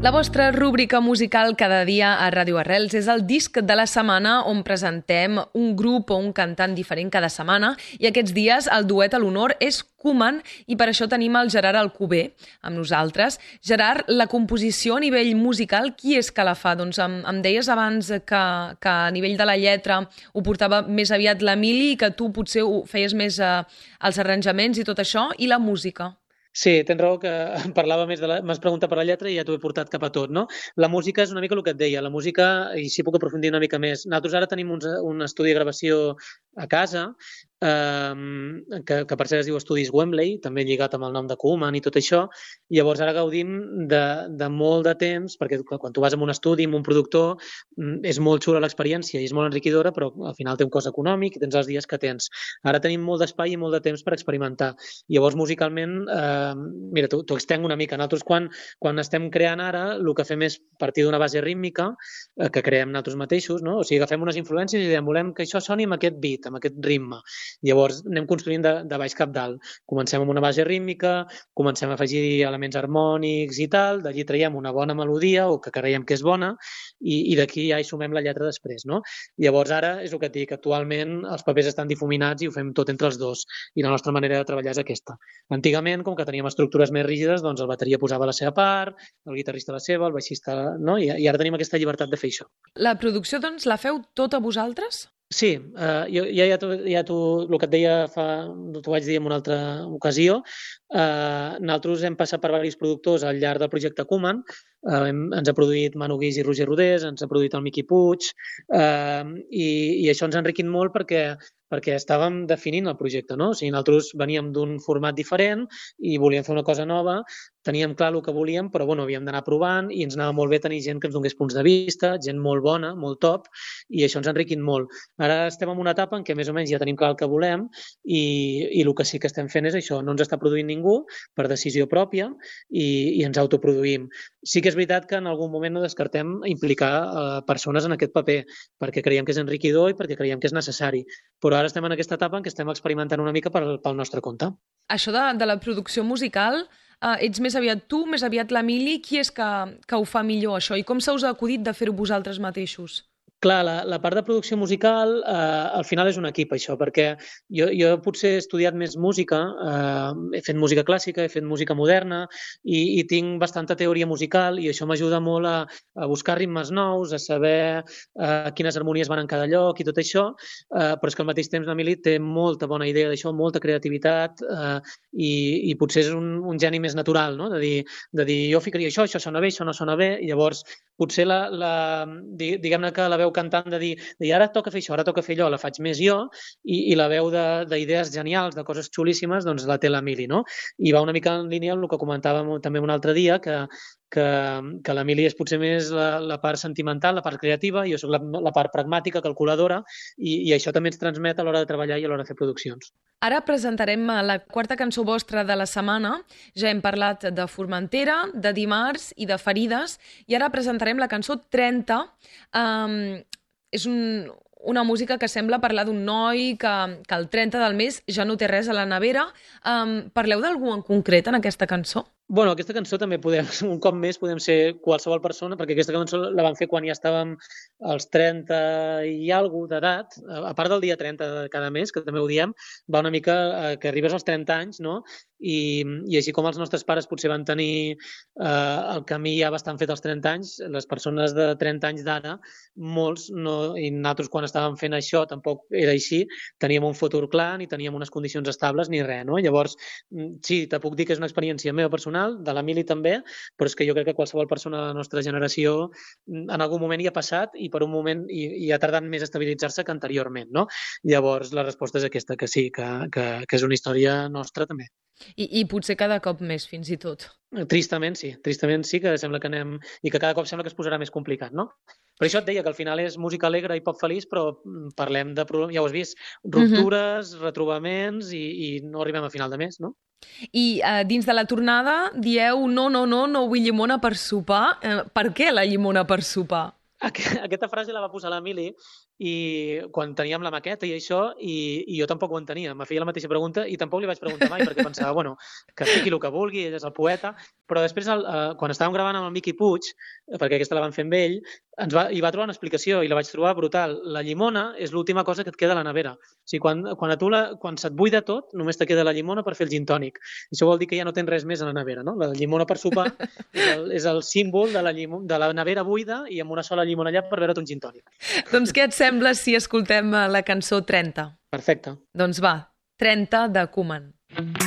La vostra rúbrica musical cada dia a Ràdio Arrels és el disc de la setmana on presentem un grup o un cantant diferent cada setmana i aquests dies el duet a l'honor és Koeman i per això tenim el Gerard Alcover amb nosaltres. Gerard, la composició a nivell musical, qui és que la fa? Doncs em deies abans que a nivell de la lletra ho portava més aviat l'Emili i que tu potser ho feies més els arranjaments i tot això, i la música? Sí, tens raó que em parlava més m'has preguntat per la lletra i ja t'ho he portat cap a tot, no? La música és una mica el que et deia, la música, i sí puc aprofundir una mica més. Nosaltres ara tenim un estudi de gravació a casa, que per cert es diu Estudis Wembley, també lligat amb el nom de Koeman i tot això, i llavors ara gaudim de molt de temps, perquè quan tu vas a un estudi, amb un productor, és molt xula l'experiència i és molt enriquidora, però al final té un cost econòmic i tens els dies que tens. Ara tenim molt d'espai i molt de temps per experimentar. Llavors, musicalment, mira, t'ho extenc una mica. Nosaltres, quan estem creant ara, el que fem és partir d'una base rítmica que creem nosaltres mateixos, no? O sigui, agafem unes influències i diem, volem que això soni amb aquest beat, amb aquest ritme. Llavors anem construint de baix cap dalt. Comencem amb una base rítmica, comencem a afegir elements harmònics i tal, d'allí traiem una bona melodia o que creiem que és bona i d'aquí ja hi sumem la lletra després, no? Llavors ara és el que et dic, actualment els papers estan difuminats i ho fem tot entre els dos i la nostra manera de treballar és aquesta. Antigament, com que teníem estructures més rígides, doncs el bateria posava la seva part, el guitarrista la seva, el baixista, no? I ara tenim aquesta llibertat de fer això. La producció, doncs, la feu tota vosaltres? Sí, jo el que et deia t'ho vaig dir en una altra ocasió, nosaltres hem passat per diversos productors al llarg del projecte Koeman, ens ha produït Manu Guix i Roger Rodés, ens ha produït el Miqui Puig, i això ens ha enriquit molt perquè estàvem definint el projecte, no? O sigui, nosaltres veníem d'un format diferent i volíem fer una cosa nova, teníem clar el que volíem, però bueno, havíem d'anar provant i ens anava molt bé tenir gent que ens donés punts de vista, gent molt bona, molt top, i això ens ha enriquit molt. Ara estem en una etapa en què més o menys ja tenim clar el que volem i el que sí que estem fent és això, no ens està produint ningú per decisió pròpia i ens autoproduïm. Sí que és veritat que en algun moment no descartem implicar persones en aquest paper, perquè creiem que és enriquidor i perquè creiem que és necessari. Però ara estem en aquesta etapa en què estem experimentant una mica pel nostre compte. Això de la producció musical, ets més aviat tu, més aviat l'Emili? Qui és que ho fa millor, això? I com se us ha acudit de fer-ho vosaltres mateixos? Clar, la part de producció musical al final és un equip, això, perquè jo potser he estudiat més música, he fet música clàssica, he fet música moderna i tinc bastanta teoria musical i això m'ajuda molt a buscar ritmes nous, a saber quines harmonies van en cada lloc i tot això, però és que al mateix temps l'Emili té molta bona idea d'això, molta creativitat i potser és un geni més natural, no? De dir jo ficaria això sona bé, això no sona bé, i llavors potser diguem-ne que la veu cantant de dir ara toca fer això, ara toca fer allò, la faig més jo, i la veu d'idees genials, de coses xulíssimes, doncs la té l'Emili, no? I va una mica en línia amb el que comentàvem també un altre dia, que l'Emili és potser més la part sentimental, la part creativa, i jo soc la part pragmàtica, calculadora, i això també ens transmet a l'hora de treballar i a l'hora de fer produccions. Ara presentarem la quarta cançó vostra de la setmana. Ja hem parlat de Formentera, de Dimarts i de Ferides, i ara presentarem la cançó 30. És una música que sembla parlar d'un noi que el 30 del mes ja no té res a la nevera. Parleu d'algú en concret en aquesta cançó? Bueno, aquesta cançó també un cop més podem ser qualsevol persona, perquè aquesta cançó la vam fer quan ja estàvem als 30 i alguna d'edat, a part del dia 30 de cada mes, que també ho diem, va una mica que arribes als 30 anys, no? I així com els nostres pares potser van tenir el camí ja bastant fet als 30 anys, les persones de 30 anys d'ara, molts, i nosaltres quan estàvem fent això tampoc era així, teníem un futur clar, ni teníem unes condicions estables ni res, no? Llavors, sí, te puc dir que és una experiència meva personal, de l'Emili també, però és que jo crec que qualsevol persona de la nostra generació en algun moment hi ha passat i per un moment hi ha tardat més a estabilitzar-se que anteriorment, no? Llavors la resposta és aquesta, que sí, que és una història nostra també. I potser cada cop més, fins i tot. Tristament sí, que sembla que anem i que cada cop sembla que es posarà més complicat, no? Per això et deia que al final és música alegre i pop feliç, però parlem de problemes, ja ho has vist, ruptures, retrobaments i no arribem a final de mes, no? I dins de la tornada dieu no vull llimona per sopar. Per què la llimona per sopar? Aquesta frase la va posar l'Emili i quan teníem la maqueta i això, i jo tampoc ho entenia. Me feia la mateixa pregunta i tampoc li vaig preguntar mai perquè pensava, bueno, que fiqui el que vulgui, ell és el poeta, però després, quan estàvem gravant amb el Miqui Puig, perquè aquesta la van fer amb ell, hi va trobar una explicació i la vaig trobar brutal. La llimona és l'última cosa que et queda a la nevera. O sigui, quan se't buida tot, només te queda la llimona per fer el gin tònic. I això vol dir que ja no tens res més a la nevera, no? La llimona per sopar és el símbol de la nevera buida i amb una sola llimona allà per beure't un gin tònic. Doncs què et sembla si escoltem la cançó 30? Perfecte. Doncs va, 30 de Koeman.